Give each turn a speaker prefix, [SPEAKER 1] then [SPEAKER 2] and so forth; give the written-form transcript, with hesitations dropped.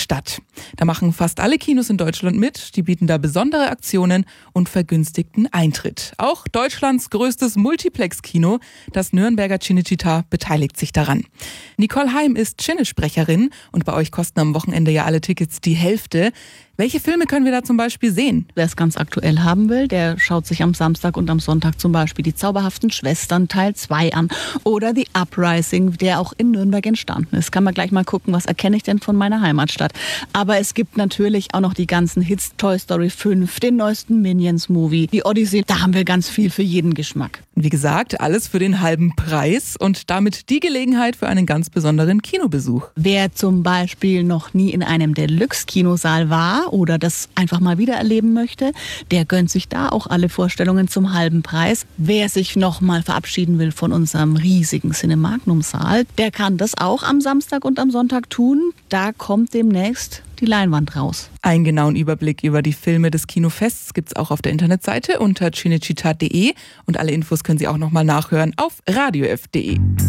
[SPEAKER 1] Stadt. Da machen fast alle Kinos in Deutschland mit. Die bieten da besondere Aktionen und vergünstigten Eintritt. Auch Deutschlands größtes Multiplex-Kino, das Nürnberger Cinecittà, beteiligt sich daran. Nicole Heim ist Cine-Sprecherin und bei euch kosten am Wochenende ja alle Tickets die Hälfte. Welche Filme können wir da zum Beispiel sehen?
[SPEAKER 2] Wer es ganz aktuell haben will, der schaut sich am Samstag und am Sonntag zum Beispiel die Zauberhaften Schwestern Teil 2 an oder The Uprising, der auch in Nürnberg entstanden ist. Kann man gleich mal gucken, was erkenne ich denn von meiner Heimatstadt. Aber es gibt natürlich auch noch die ganzen Hits, Toy Story 5, den neuesten Minions-Movie, die Odyssey. Da haben wir ganz viel für jeden Geschmack.
[SPEAKER 1] Wie gesagt, alles für den halben Preis und damit die Gelegenheit für einen ganz besonderen Kinobesuch.
[SPEAKER 2] Wer zum Beispiel noch nie in einem Deluxe-Kinosaal war oder das einfach mal wieder erleben möchte, der gönnt sich da auch alle Vorstellungen zum halben Preis. Wer sich noch mal verabschieden will von unserem riesigen Cinemagnum-Saal, der kann das auch am Samstag und am Sonntag tun. Da kommt demnächst die Leinwand raus.
[SPEAKER 1] Einen genauen Überblick über die Filme des Kinofests gibt's auch auf der Internetseite unter cinecittà.de und alle Infos können Sie auch noch mal nachhören auf radiof.de.